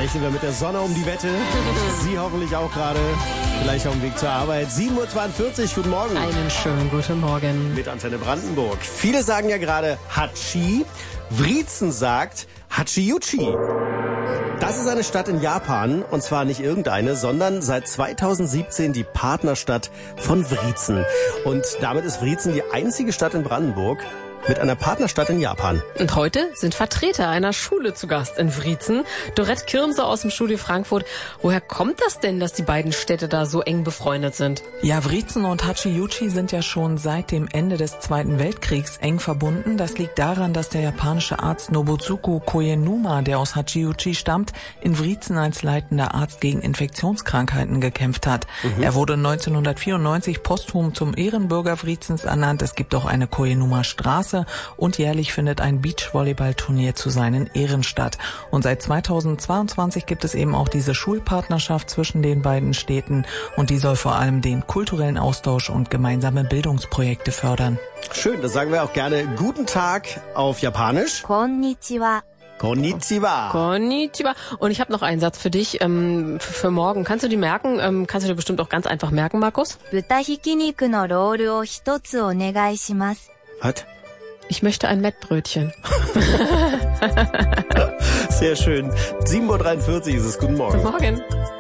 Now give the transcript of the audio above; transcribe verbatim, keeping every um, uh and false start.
rechnen wir mit der Sonne um die Wette. Sie hoffentlich auch gerade. Gleich auf dem Weg zur Arbeit. sieben Uhr zweiundvierzig, guten Morgen. Einen schönen guten Morgen. Mit Antenne Brandenburg. Viele sagen ja gerade Hachi. Wriezen sagt Hachiuchi. Das ist eine Stadt in Japan, und zwar nicht irgendeine, sondern seit zweitausendsiebzehn die Partnerstadt von Wriezen. Und damit ist Wriezen die einzige Stadt in Brandenburg mit einer Partnerstadt in Japan. Und heute sind Vertreter einer Schule zu Gast in Wriezen. Dorette Kirmser aus dem Studio Frankfurt. Woher kommt das denn, dass die beiden Städte da so eng befreundet sind? Ja, Wriezen und Hachiuchi sind ja schon seit dem Ende des Zweiten Weltkriegs eng verbunden. Das liegt daran, dass der japanische Arzt Nobusuke Koenuma, der aus Hachiuchi stammt, in Wriezen als leitender Arzt gegen Infektionskrankheiten gekämpft hat. Mhm. Er wurde neunzehnhundertvierundneunzig posthum zum Ehrenbürger Wriezens ernannt. Es gibt auch eine Koenuma-Straße. Und jährlich findet ein Beachvolleyballturnier zu seinen Ehren statt. Und seit zweitausendzweiundzwanzig gibt es eben auch diese Schulpartnerschaft zwischen den beiden Städten. Und die soll vor allem den kulturellen Austausch und gemeinsame Bildungsprojekte fördern. Schön, das sagen wir auch gerne. Guten Tag auf Japanisch. Konnichiwa. Konnichiwa. Konnichiwa. Und ich habe noch einen Satz für dich, ähm, für, für morgen. Kannst du die merken? Ähm, kannst du dir bestimmt auch ganz einfach merken, Markus? Butahikiniku no Roll o hitotsu onegai shimasu. Was? Ich möchte ein Mettbrötchen. Sehr schön. sieben Uhr dreiundvierzig ist es. Guten Morgen. Guten Morgen.